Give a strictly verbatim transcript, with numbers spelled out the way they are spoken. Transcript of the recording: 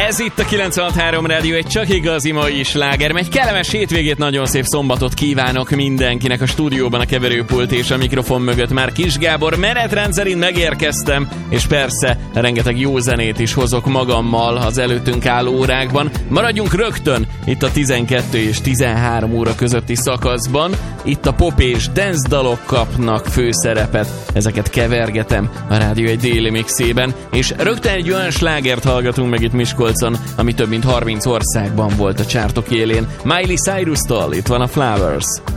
Ez itt a kilencvenhat három Rádió, egy csak igazi mai sláger. Egy kellemes hétvégét, nagyon szép szombatot kívánok mindenkinek. A stúdióban a keverőpult és a mikrofon mögött már Kis Gábor. Menetrend szerint megérkeztem, és persze rengeteg jó zenét is hozok magammal az előttünk álló órákban. Maradjunk rögtön itt a tizenkettő és tizenhárom óra közötti szakaszban. Itt a pop és dance dalok kapnak főszerepet. Ezeket kevergetem a Rádió egy déli mixében, és rögtön egy olyan slágert hallgatunk meg itt Miskolcon, ami több mint harminc országban volt a csártok élén. Miley Cyrus-tól itt van a Flowers.